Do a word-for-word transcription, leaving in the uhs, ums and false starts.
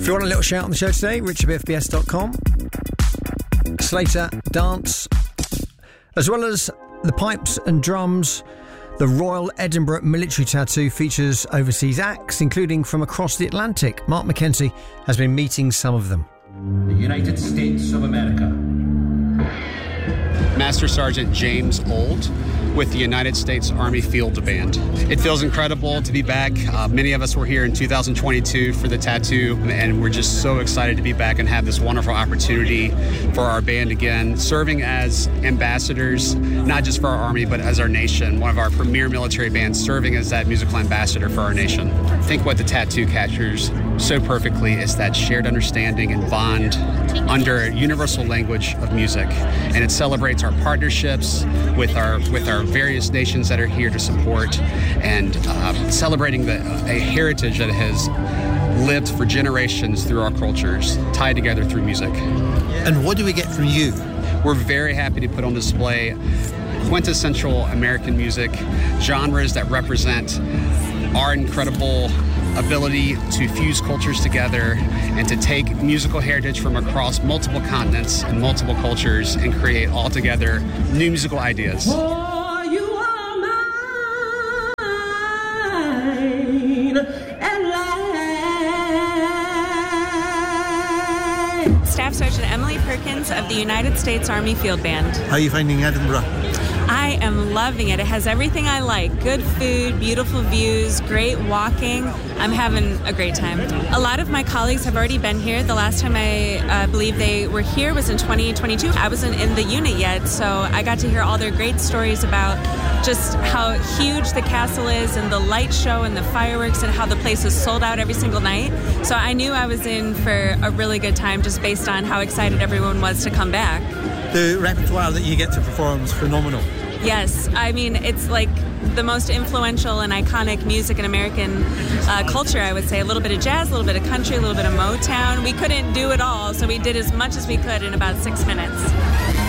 you want a little shout on the show today, richard f b s dot com. Slater Dance, as well as the pipes and drums. The Royal Edinburgh Military Tattoo features overseas acts, including from across the Atlantic. Mark McKenzie has been meeting some of them. The United States of America. Master Sergeant James Old with the United States Army Field Band. It feels incredible to be back. Uh, many of us were here in two thousand twenty-two for the tattoo, and we're just so excited to be back and have this wonderful opportunity for our band again, serving as ambassadors, not just for our Army, but as our nation, one of our premier military bands, serving as that musical ambassador for our nation. I think what the tattoo captures so perfectly is that shared understanding and bond under a universal language of music, and it celebrates our partnerships with our with our various nations that are here to support, and uh, celebrating the, a heritage that has lived for generations through our cultures, tied together through music. And what do we get from you? We're very happy to put on display quintessential American music, genres that represent our incredible ability to fuse cultures together and to take musical heritage from across multiple continents and multiple cultures and create altogether new musical ideas. Oh, you are mine and light. Staff Sergeant Emily Perkins of the United States Army Field Band. How are you finding Edinburgh? I am loving it. It has everything I like. Good food, beautiful views, great walking. I'm having a great time. A lot of my colleagues have already been here. The last time I uh, believe they were here was in twenty twenty-two. I wasn't in the unit yet, so I got to hear all their great stories about just how huge the castle is and the light show and the fireworks and how the place is sold out every single night. So I knew I was in for a really good time just based on how excited everyone was to come back. The repertoire that you get to perform is phenomenal. Yes, I mean, it's like the most influential and iconic music in American uh, culture, I would say. A little bit of jazz, a little bit of country, a little bit of Motown. We couldn't do it all, so we did as much as we could in about six minutes.